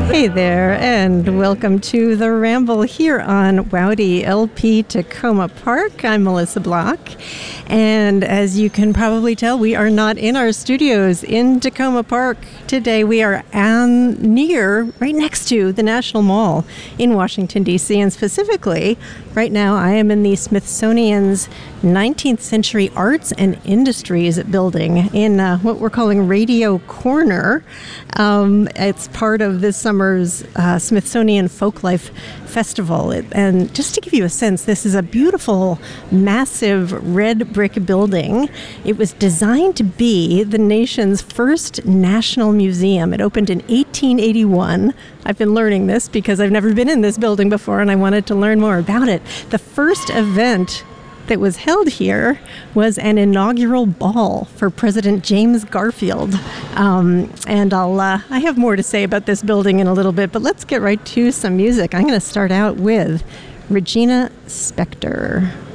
Hey there, and welcome to The Ramble here on Wowdy LP Tacoma Park. I'm Melissa Block, and as you can probably tell, we are not in our studios in Tacoma Park today. We are right next to the National Mall in Washington, D.C., and specifically, right now, I am in the Smithsonian's 19th Century Arts and Industries building in what we're calling Radio Corner. It's part of this summer's Smithsonian Folklife Festival. And just to give you a sense, this is a beautiful, massive red brick building. It was designed to be the nation's first national museum. It opened in 1881. I've been learning this because I've never been in this building before and I wanted to learn more about it. The first event that was held here was an inaugural ball for President James Garfield. And I have more to say about this building in a little bit, but let's get right to some music. I'm going to start out with Regina Spektor.